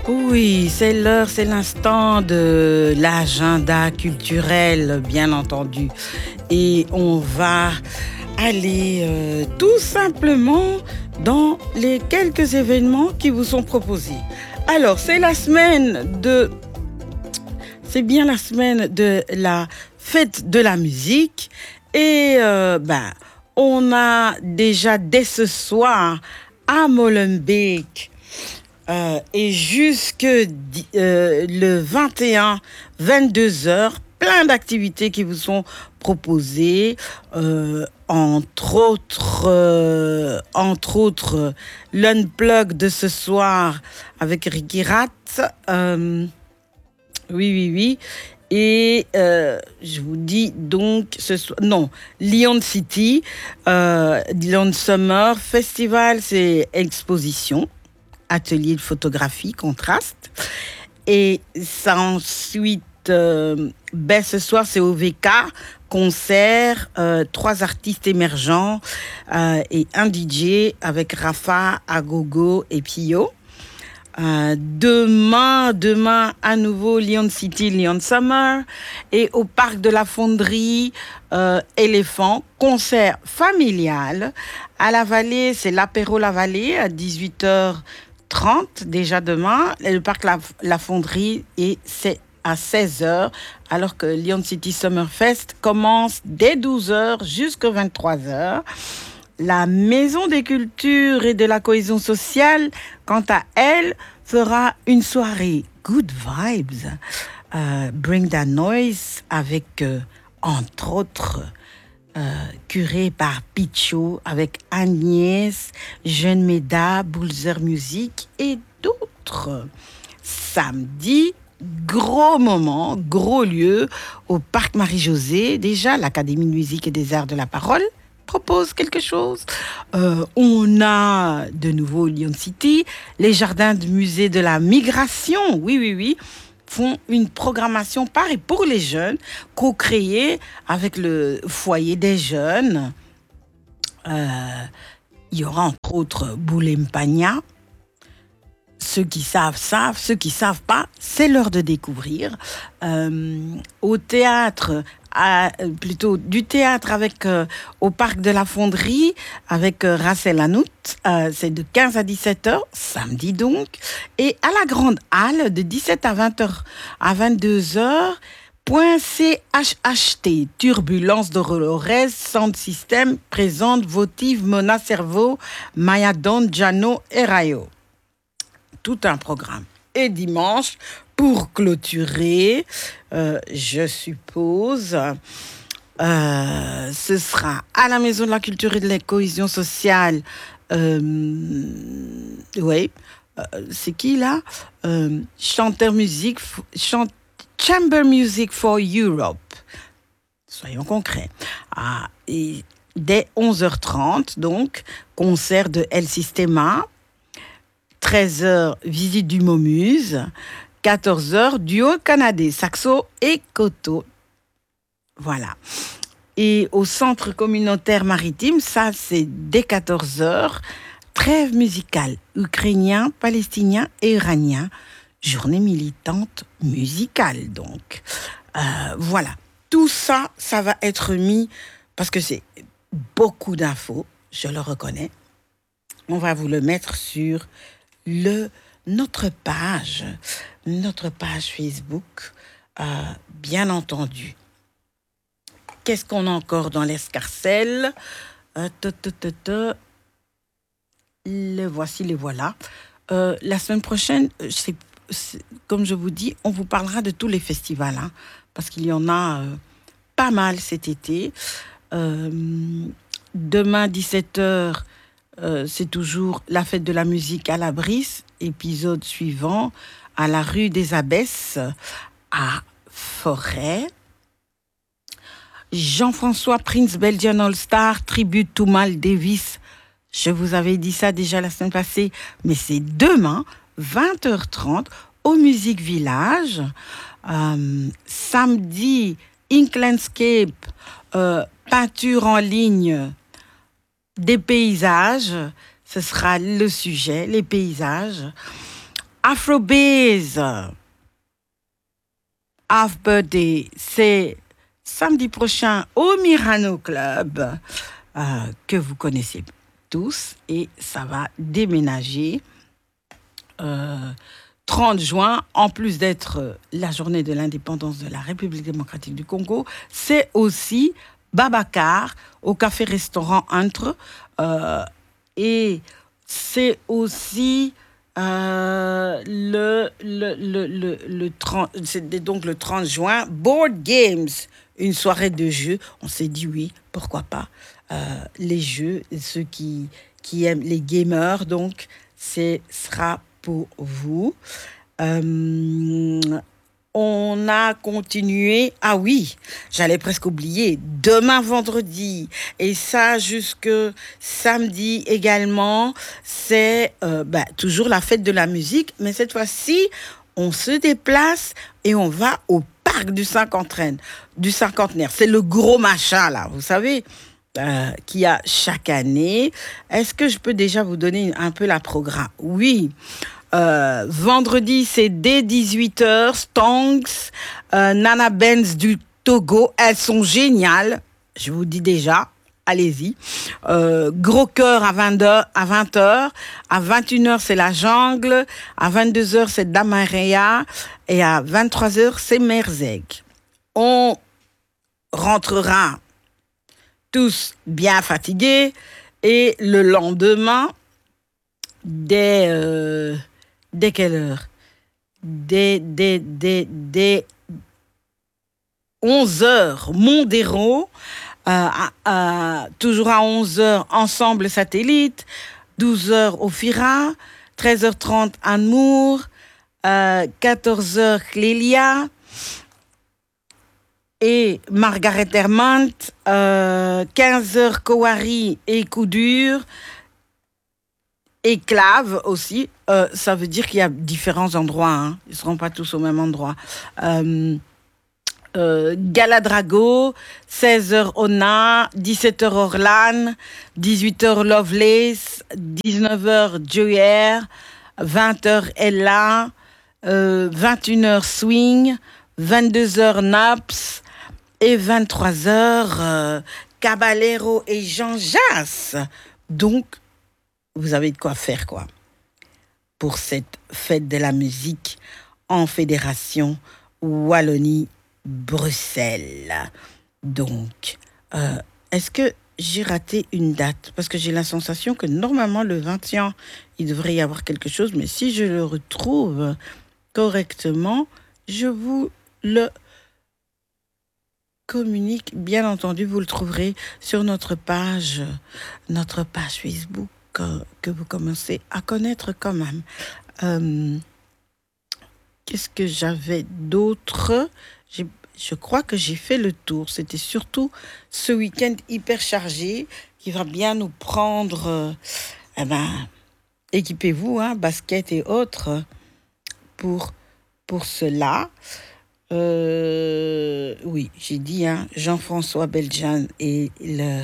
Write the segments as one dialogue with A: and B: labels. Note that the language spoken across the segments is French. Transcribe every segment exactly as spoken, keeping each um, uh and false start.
A: Oui, c'est l'heure, c'est l'instant de l'agenda culturel, bien entendu. Et on va aller euh, tout simplement dans les quelques événements qui vous sont proposés. Alors, c'est la semaine de... C'est bien la semaine de la fête de la musique. Et euh, ben, on a déjà dès ce soir à Molenbeek euh, et jusque euh, le vingt et un, vingt-deux heures, plein d'activités qui vous sont proposées, euh, entre autres, euh, entre autres, l'unplug de ce soir avec Ricky Rat. Euh, oui, oui, oui. Et euh, je vous dis donc ce soir, non, Lyon City, euh, Lyon Summer Festival, c'est exposition, atelier de photographie, contraste. Et ça ensuite, euh, ben ce soir c'est au V K, concert, euh, trois artistes émergents euh, et un D J avec Rafa, Agogo et Pio. Euh, demain, demain, à nouveau, Lyon City, Lyon Summer. Et au parc de la Fonderie, euh, Éléphant, concert familial. À la Vallée, c'est l'apéro La Vallée à dix-huit heures trente, déjà demain. Et le parc La, la Fonderie, et c'est à seize heures, alors que Lyon City Summerfest commence dès douze heures jusqu'à vingt-trois heures. La Maison des Cultures et de la Cohésion Sociale, quant à elle, fera une soirée Good Vibes, euh, Bring That Noise, avec, euh, entre autres, euh, curé par Picho, avec Agnès, Jeune Méda, Boulzer Music et d'autres. Samedi, gros moment, gros lieu, au Parc Marie-Josée, déjà l'Académie de musique et des arts de la parole propose quelque chose. Euh, on a de nouveau Lyon City, les jardins du musée de la migration, oui, oui, oui, font une programmation par et pour les jeunes, co-créée avec le foyer des jeunes. Euh, il y aura entre autres Boulempagna. Ceux qui savent, savent. Ceux qui savent pas, c'est l'heure de découvrir. Euh, au théâtre, à, plutôt du théâtre avec euh, au parc de la Fonderie avec euh, Rachel Hanout, euh, c'est de quinze à dix-sept heures, samedi donc, et à la Grande Halle de dix-sept à vingt heures, à vingt-deux heures. Point C H H T, Turbulence de Dolores, Sound System, présente Votive, Mona Cerveau, Maya Don, Jano et Rayo. Tout un programme. Et dimanche, pour clôturer, euh, je suppose, euh, ce sera à la Maison de la Culture et de la Cohésion Sociale. Euh, oui, euh, c'est qui là euh, Chanteur musique, chant, Chamber Music for Europe. Soyons concrets. Ah, et dès onze heures trente, donc, concert de El Sistema. treize heures, visite du Momuse. quatorze heures, duo canadais, saxo et koto. Voilà. Et au centre communautaire maritime, ça c'est dès quatorze heures, trêve musicale, ukrainien, palestinien et iranien. Journée militante musicale donc. Euh, voilà. Tout ça, ça va être mis, parce que c'est beaucoup d'infos, je le reconnais. On va vous le mettre sur le, notre page, notre page Facebook, euh, bien entendu. Qu'est-ce qu'on a encore dans l'escarcelle euh, ta, ta, ta, ta. Les voici, les voilà. Euh, la semaine prochaine, c'est, c'est, comme je vous dis, on vous parlera de tous les festivals, hein, parce qu'il y en a euh, pas mal cet été. Euh, demain, dix-sept heures, Euh, c'est toujours la fête de la musique à la Brisse, épisode suivant, à la rue des Abbesses, à Forêt. Jean-François Prince Belgian All-Star, tribute to Mal Davis. Je vous avais dit ça déjà la semaine passée, mais c'est demain, vingt heures trente, au Musique Village. Euh, samedi, Ink Landscape, euh, peinture en ligne, des paysages, ce sera le sujet, les paysages. Afrobiz, Half Birthday, c'est samedi prochain au Mirano Club, euh, que vous connaissez tous, et ça va déménager euh, trente juin, en plus d'être la journée de l'indépendance de la République démocratique du Congo, c'est aussi Babacar au café-restaurant Entre, euh, et c'est aussi euh, le, le, le, le, le trente, c'est donc le trente juin, Board Games, une soirée de jeux. On s'est dit oui, pourquoi pas. Euh, les jeux, ceux qui, qui aiment les gamers, donc ce sera pour vous. Euh, on a continué. Ah oui, j'allais presque oublier. Demain vendredi, et ça jusque samedi également, c'est euh, bah, toujours la fête de la musique, mais cette fois-ci, on se déplace et on va au parc du cinquantenaire. Du cinquantenaire. C'est le gros machin là, vous savez. Euh, qu'il y a chaque année. Est-ce que je peux déjà vous donner un peu la programme? Oui. Euh, vendredi, c'est dès dix-huit heures. Stonks, euh, Nana Benz du Togo. Elles sont géniales. Je vous dis déjà. Allez-y. Euh, Gros Cœur à vingt heures. À vingt heures. À vingt et une heures, c'est La Jungle. À vingt-deux heures, c'est Damaria. Et à vingt-trois heures, c'est Merzeg. On rentrera tous bien fatigués, et le lendemain, dès, euh, dès quelle heure? Dès, dès, dès, dès onze heures, Mondero, euh, euh, toujours à onze heures, Ensemble Satellite, douze heures, Ophira, treize heures trente, Anmour, euh, quatorze heures, Clélia, et Margaret Hermant, euh, quinze heures Kowari et Coup dur, et Clave aussi. Euh, ça veut dire qu'il y a différents endroits, hein. Ils ne seront pas tous au même endroit. Euh, euh, Galadrago, seize heures Ona, dix-sept heures Orlan, dix-huit heures Lovelace, dix-neuf heures Joyer, vingt heures Ella, euh, vingt et une heures Swing, vingt-deux heures Naps, et vingt-trois heures, euh, Caballero et Jean Jass. Donc, vous avez de quoi faire, quoi, pour cette fête de la musique en Fédération Wallonie-Bruxelles. Donc, euh, est-ce que j'ai raté une date? Parce que j'ai la sensation que normalement, le vingt et un, il devrait y avoir quelque chose, mais si je le retrouve correctement, je vous le communique. Bien entendu, vous le trouverez sur notre page, notre page Facebook, euh, que vous commencez à connaître quand même. Euh, qu'est-ce que j'avais d'autre? J'ai, je crois que j'ai fait le tour. C'était surtout ce week-end hyper chargé qui va bien nous prendre. Euh, eh ben, équipez-vous, hein, basket et autres, pour, pour cela. Euh, oui, j'ai dit, hein, Jean-François Beljan et le,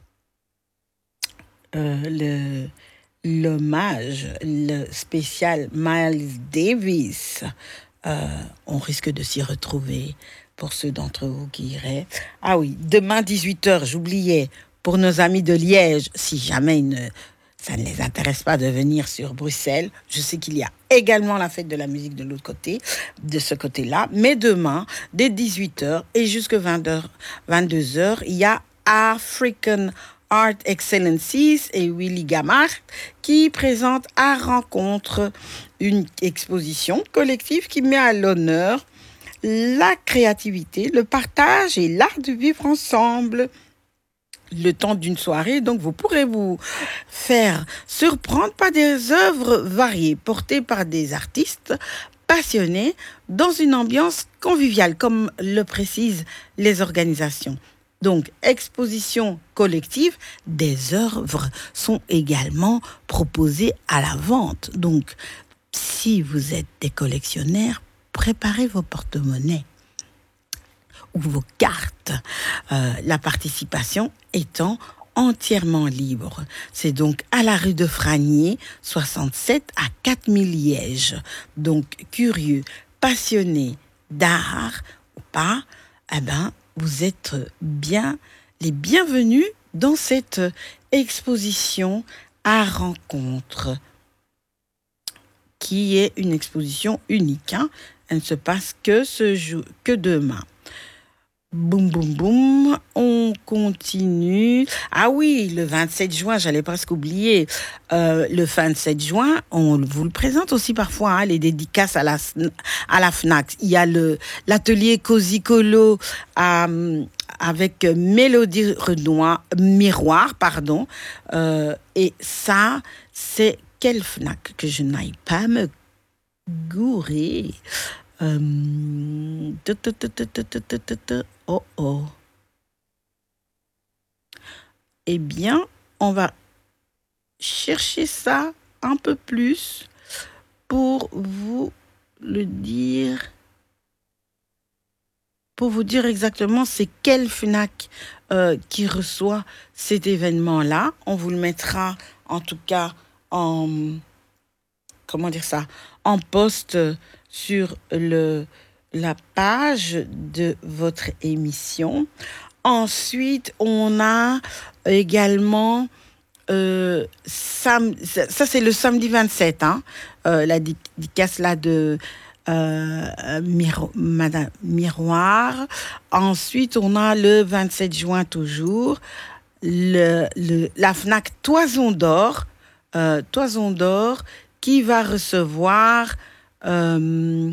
A: euh, le, l'hommage, le spécial Miles Davis. Euh, on risque de s'y retrouver pour ceux d'entre vous qui iraient. Ah oui, demain dix-huit heures, j'oubliais, pour nos amis de Liège, si jamais une... ça ne les intéresse pas de venir sur Bruxelles. Je sais qu'il y a également la fête de la musique de l'autre côté, de ce côté-là. Mais demain, dès dix-huit heures et jusqu'à vingt heures, vingt-deux heures, il y a African Art Excellencies et Willy Gamard qui présentent à Rencontre une exposition collective qui met à l'honneur la créativité, le partage et l'art de vivre ensemble. Le temps d'une soirée, donc vous pourrez vous faire surprendre par des œuvres variées, portées par des artistes passionnés dans une ambiance conviviale, comme le précisent les organisations. Donc, exposition collective, des œuvres sont également proposées à la vente. Donc, si vous êtes des collectionneurs, préparez vos porte-monnaies ou vos cartes, euh, la participation étant entièrement libre. C'est donc à la rue de Fragnier, soixante-sept à quatre mille Liège. Donc, curieux, passionné d'art ou pas, eh ben, vous êtes bien les bienvenus dans cette exposition à rencontre, qui est une exposition unique. Hein. Elle ne se passe que, ce jour, que demain. Boum, boum, boum, on continue. Ah oui, le vingt-sept juin, j'allais presque oublier. Euh, le vingt-sept juin, on vous le présente aussi parfois, hein, les dédicaces à la, à la FNAC. Il y a le, l'atelier Cozy Colo à, avec Mélodie Renoir, Miroir, pardon. Euh, et ça, c'est quelle FNAC que je n'aille pas me gourer. Euh, oh oh. Eh bien, on va chercher ça un peu plus pour vous le dire, pour vous dire exactement c'est quelle FNAC euh, qui reçoit cet événement-là. On vous le mettra en tout cas en, comment dire ça, en post sur le, la page de votre émission. Ensuite, on a également, euh, sam- ça, ça c'est le samedi vingt-sept, hein, euh, la dédicace là de euh, Miro- Madame Miroir. Ensuite, on a le vingt-sept juin toujours, le, le, la FNAC Toison d'Or, euh, Toison d'Or, qui va recevoir... Euh,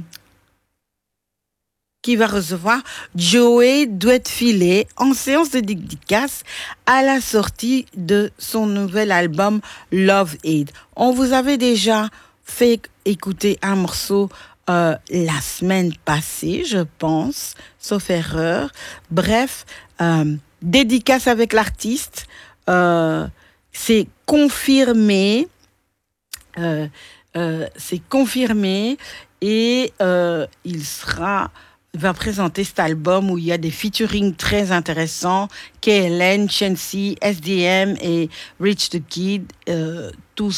A: qui va recevoir Joey Douette-Filet en séance de dédicace à la sortie de son nouvel album Love Aid. On vous avait déjà fait écouter un morceau euh, la semaine passée, je pense, sauf erreur. Bref, euh, dédicace avec l'artiste, euh, c'est confirmé. Euh, euh, c'est confirmé et euh, il sera, va présenter cet album où il y a des featuring très intéressants, K L N, Chancy, S D M et Rich the Kid, euh, tous